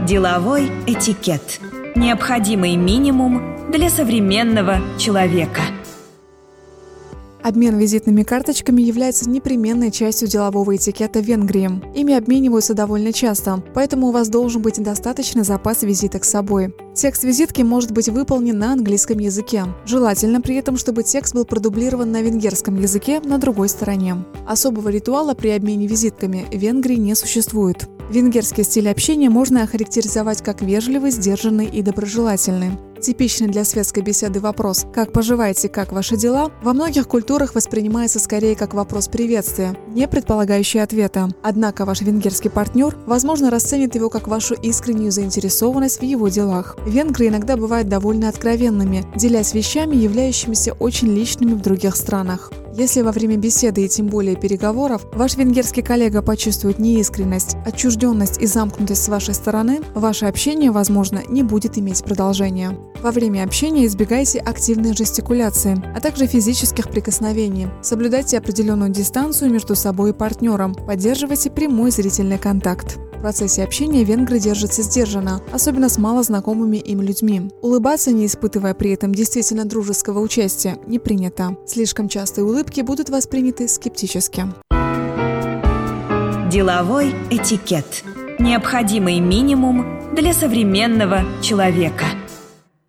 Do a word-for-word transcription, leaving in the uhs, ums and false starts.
Деловой этикет. Необходимый минимум для современного человека. Обмен визитными карточками является непременной частью делового этикета в Венгрии. Ими обмениваются довольно часто, поэтому у вас должен быть достаточный запас визиток с собой. Текст визитки может быть выполнен на английском языке. Желательно при этом, чтобы текст был продублирован на венгерском языке на другой стороне. Особого ритуала при обмене визитками в Венгрии не существует. Венгерский стиль общения можно охарактеризовать как вежливый, сдержанный и доброжелательный. Типичный для светской беседы вопрос «Как поживаете, как ваши дела?» во многих культурах воспринимается скорее как вопрос приветствия, не предполагающий ответа. Однако ваш венгерский партнер, возможно, расценит его как вашу искреннюю заинтересованность в его делах. Венгры иногда бывают довольно откровенными, делясь вещами, являющимися очень личными в других странах. Если во время беседы и тем более переговоров ваш венгерский коллега почувствует неискренность, отчужденность и замкнутость с вашей стороны, ваше общение, возможно, не будет иметь продолжения. Во время общения избегайте активной жестикуляции, а также физических прикосновений. Соблюдайте определенную дистанцию между собой и партнером, поддерживайте прямой зрительный контакт. В процессе общения венгры держатся сдержанно, особенно с малознакомыми им людьми. Улыбаться, не испытывая при этом действительно дружеского участия, не принято. Слишком частые улыбки будут восприняты скептически. Деловой этикет. Необходимый минимум для современного человека.